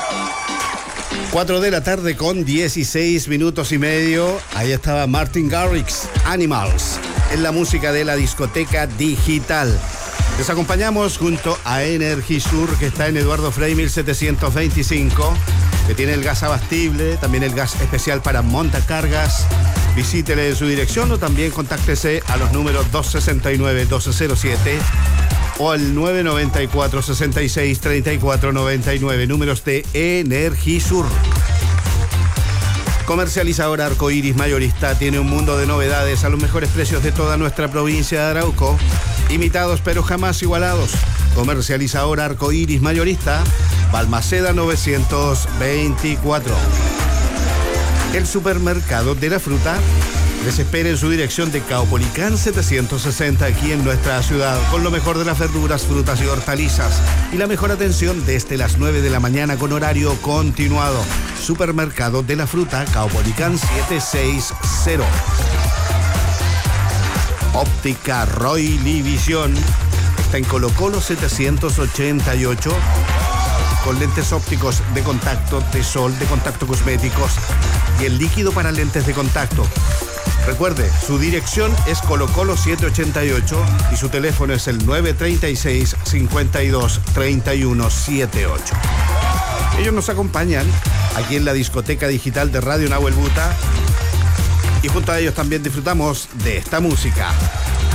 4 de la tarde con 16 minutos y medio. Ahí estaba Martin Garrix, Animals, en la música de la discoteca digital. Les acompañamos junto a Energisur, que está en Eduardo Frei 1725, que tiene el gas abastible, también el gas especial para montacargas. Visítele en su dirección o también contáctese a los números 269-1207 o al 994-66-3499, números de Energisur. Comercializadora Arcoiris Mayorista tiene un mundo de novedades a los mejores precios de toda nuestra provincia de Arauco, imitados pero jamás igualados. Comercializadora Arcoiris Mayorista, Balmaceda 924. El supermercado de la fruta les espera en su dirección de Caupolicán 760, aquí en nuestra ciudad, con lo mejor de las verduras, frutas y hortalizas y la mejor atención desde las 9 de la mañana con horario continuado. Supermercado de la fruta, Caupolicán 760. Óptica Roy Livisión está en Colo Colo 788, con lentes ópticos de contacto, de sol, de contacto cosméticos y el líquido para lentes de contacto. Recuerde, su dirección es Colo Colo 788 y su teléfono es el 936-523178. Ellos nos acompañan aquí en la discoteca digital de Radio Nahuel Buta y junto a ellos también disfrutamos de esta música.